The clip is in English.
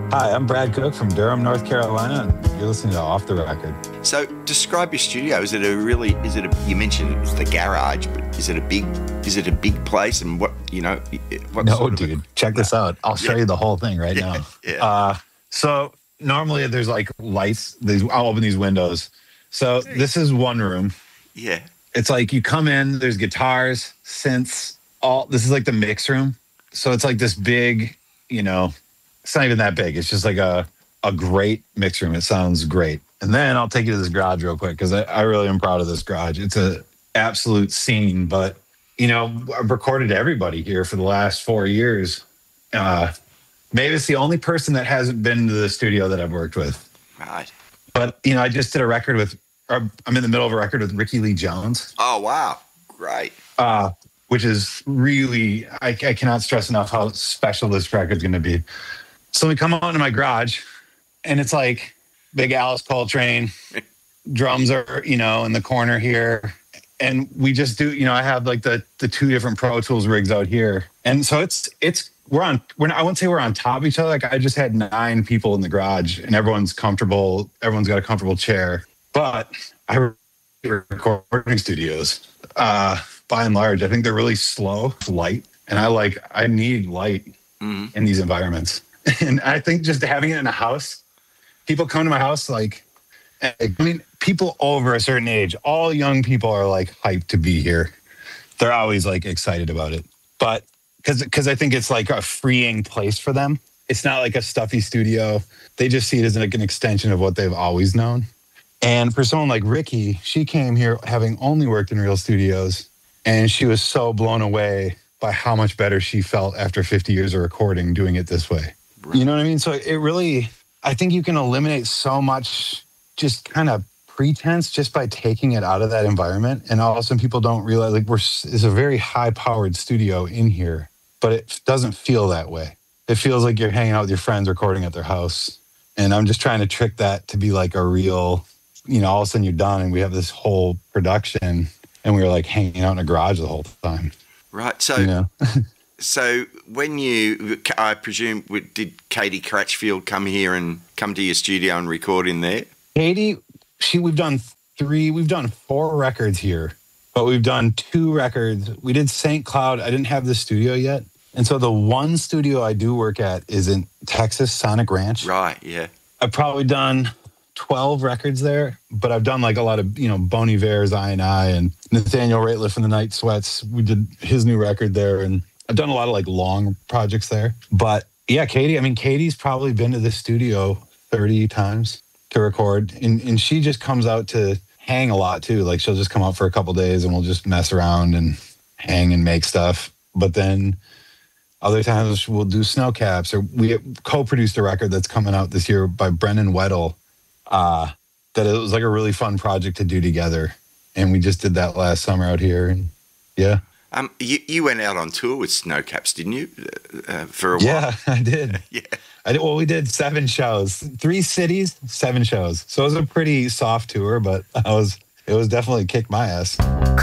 Hi, I'm Brad Cook from Durham, North Carolina, and you're listening to Off the Record. So, describe your studio. You mentioned it was the garage, but is it a big place? And what Dude, check this out. I'll show you the whole thing right now. Yeah. So normally there's like lights. I'll open these windows. So this is one room. Yeah. It's like you come in, there's guitars, synths, this is like the mix room. So it's like this big, it's not even that big. It's just like a great mix room. It sounds great. And then I'll take you to this garage real quick because I really am proud of this garage. It's an absolute scene. But, I've recorded everybody here for the last 4 years. Maybe it's the only person that hasn't been to the studio that I've worked with. Right. But, I just did I'm in the middle of a record with Ricky Lee Jones. Oh, wow. Great. Which is really, I cannot stress enough how special this record's going to be. So we come out into my garage, and it's like big Alice Coltrane. Drums are, in the corner here. And we just do, I have like the two different Pro Tools rigs out here. And so I wouldn't say we're on top of each other. Like I just had 9 people in the garage, and everyone's comfortable. Everyone's got a comfortable chair. But I recording studios, by and large, I think they're really slow, light. And I need light in these environments. And I think just having it in a house, people come to my house people over a certain age, all young people are like hyped to be here. They're always like excited about it. But because I think it's like a freeing place for them. It's not like a stuffy studio. They just see it as like an extension of what they've always known. And for someone like Ricky, she came here having only worked in real studios, and she was so blown away by how much better she felt after 50 years of recording doing it this way. Right. You know what I mean? So I think you can eliminate so much just kind of pretense just by taking it out of that environment. And all of a sudden people don't realize it's a very high powered studio in here, but it doesn't feel that way. It feels like you're hanging out with your friends recording at their house. And I'm just trying to trick that to be like a real, all of a sudden you're done and we have this whole production and we were like hanging out in a garage the whole time. Right. So, so I presume, did Katie Cratchfield come to your studio and record in there? Katie, we've done 4 records here, but we've done 2 records. We did St. Cloud. I didn't have the studio yet. And so the one studio I do work at is in Texas, Sonic Ranch. Right, yeah. I've probably done 12 records there, but I've done like a lot of, Bon Iver's I&I and Nathaniel Rateliff and the Night Sweats. We did his new record there, and I've done a lot of like long projects there. But yeah, Katie's probably been to the studio 30 times to record, and she just comes out to hang a lot too. Like she'll just come out for a couple days and we'll just mess around and hang and make stuff. But then other times we'll do snow caps, or we co-produced a record that's coming out this year by Brennan Weddle. That it was like a really fun project to do together. And we just did that last summer out here. And yeah. You went out on tour with Snowcaps, didn't you? For a while. Yeah, I did. Yeah. Well, we did 7 shows, 3 cities, 7 shows. So it was a pretty soft tour, but it was definitely kicked my ass.